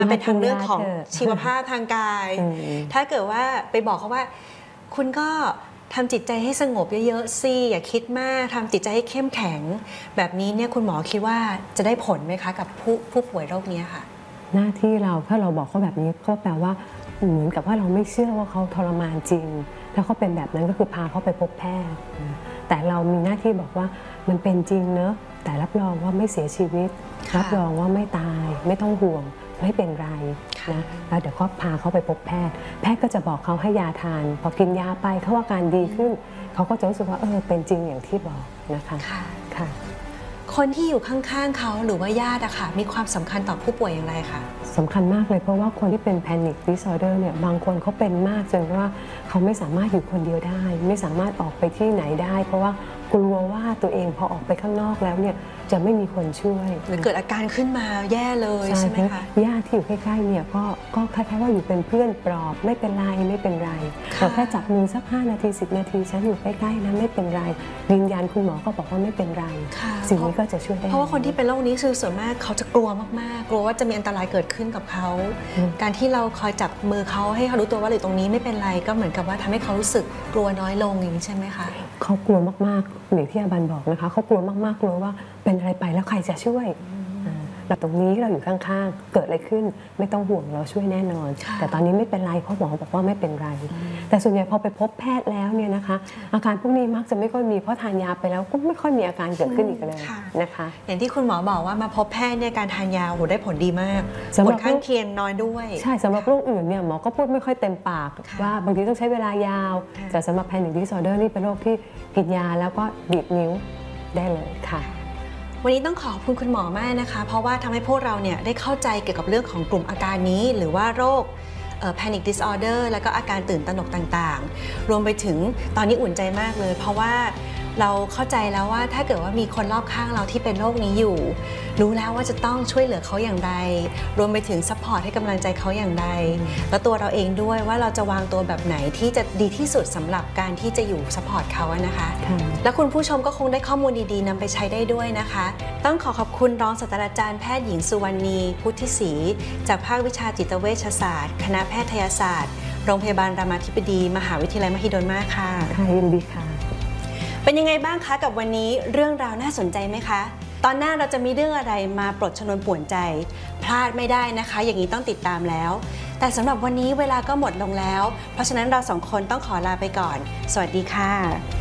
มันเป็นทางเรื่องของชีวภาพทางกายถ้าเกิดว่าไปบอกเขาว่าคุณก็ทำจิตใจให้สงบเยอะๆสิอย่าคิดมากทำจิตใจให้เข้มแข็งแบบนี้เนี่ยคุณหมอคิดว่าจะได้ผลไหมคะกับผู้ป่วยโรคนี้ค่ะหน้าที่เราถ้าเราบอกเขาแบบนี้ก็แปลว่าเหมือนกับว่าเราไม่เชื่อว่าเขาทรมานจริงแล้วเขาเป็นแบบนั้นก็คือพาเขาไปพบแพทย์แต่เรามีหน้าที่บอกว่ามันเป็นจริงเนอะแต่รับรองว่าไม่เสียชีวิตรับรองว่าไม่ตายไม่ต้องห่วงไม่เป็นไรนะแล้วเดี๋ยวก็พาเขาไปพบแพทย์แพทย์ก็จะบอกเขาให้ยาทานพอกินยาไปเขาอาการดีขึ้นเขาก็จะรู้สึกว่าเป็นจริงอย่างที่บอกนะคะค่ะคนที่อยู่ข้างๆเขาหรือว่าญาติอะค่ะมีความสำคัญต่อผู้ป่วยอย่างไรคะสำคัญมากเลยเพราะว่าคนที่เป็น Panic Disorder เนี่ยบางคนเขาเป็นมากจนว่าเขาไม่สามารถอยู่คนเดียวได้ไม่สามารถออกไปที่ไหนได้เพราะว่ากลัวว่าตัวเองพอออกไปข้างนอกแล้วเนี่ยจะไม่มีคนช่วยหรือเกิดอาการขึ้นมาแย่เลยใช่ไหมคะญาติที่อยู่ใกล้ๆเนี่ยก็คล้ายๆว่าอยู่เป็นเพื่อนปลอบไม่เป็นไรไม่เป็นไรเราแค่จับมือสัก5 นาที10 นาทีฉันอยู่ใกล้ๆนะไม่เป็นไรยืนยันคุณหมอก็บอกว่าไม่เป็นไรสิ่งนี้ก็จะช่วยได้เพราะว่าคนที่เป็นโรคนี้คือส่วนมากเขาจะกลัวมากๆกลัวว่าจะมีอันตรายเกิดขึ้นกับเขาการที่เราคอยจับมือเขาให้เขารู้ตัวว่าอยู่ตรงนี้ไม่เป็นไรก็เหมือนกับว่าทำให้เขารู้สึกกลัวน้อยลงอย่างนี้ใช่ไหมคะเขากลัวมากๆอย่างที่อาบันบอกนะคะเขากลัวมากๆกลัวว่าเป็นอะไรไปแล้วใครจะช่วยแต่ตรงนี้เราอยู่ข้างๆเกิดอะไรขึ้นไม่ต้องห่วงเราช่วยแน่นอนแต่ตอนนี้ไม่เป็นไรเพราะหมอบอกว่าไม่เป็นไรแต่ส่วนใหญ่พอไปพบแพทย์แล้วเนี่ยนะคะอาการพวกนี้มักจะไม่ค่อยมีเพราะทานยาไปแล้วก็ไม่ค่อยมีอาการเกิดขึ้นอีกเลยนะคะอย่างที่คุณหมอบอกว่ามาพบแพทย์เนี่ยการทานยาได้ผลดีมากผลข้างเคียงน้อยด้วยใช่สำหรับโรคอื่นเนี่ยหมอก็พูดไม่ค่อยเต็มปากว่าบางทีต้องใช้เวลายาวแต่สำหรับ Panic Disorder นี่เป็นโรคที่กินยาแล้วก็ดีดนิ้วได้เลยค่ะวันนี้ต้องขอบคุณคุณหมอมากนะคะเพราะว่าทำให้พวกเราเนี่ยได้เข้าใจเกี่ยวกับเรื่องของกลุ่มอาการนี้หรือว่าโรคPanic Disorder แล้วก็อาการตื่นตระหนกต่างๆรวมไปถึงตอนนี้อุ่นใจมากเลยเพราะว่าเราเข้าใจแล้วว่าถ้าเกิดว่ามีคนรอบข้างเราที่เป็นโรคนี้อยู่รู้แล้วว่าจะต้องช่วยเหลือเขาอย่างไรรวมไปถึงซัพพอร์ตให้กำลังใจเขาอย่างไรแล้วตัวเราเองด้วยว่าเราจะวางตัวแบบไหนที่จะดีที่สุดสำหรับการที่จะอยู่ซัพพอร์ตเขานะคะแล้วคุณผู้ชมก็คงได้ข้อมูลดีๆนำไปใช้ได้ด้วยนะคะต้องขอบคุณรองศาสตราจารย์แพทย์หญิงสุวรรณีพุทธิศรีจากภาควิชาจิตเวชศาสตร์คณะแพทยศาสตร์โรงพยาบาลรามาธิบดีมหาวิทยาลัยมหิดลมากค่ะยินดีค่ะเป็นยังไงบ้างคะกับวันนี้เรื่องราวน่าสนใจไหมคะตอนหน้าเราจะมีเรื่องอะไรมาปลดชนวนป่วนใจพลาดไม่ได้นะคะอย่างนี้ต้องติดตามแล้วแต่สำหรับวันนี้เวลาก็หมดลงแล้วเพราะฉะนั้นเราสองคนต้องขอลาไปก่อนสวัสดีค่ะ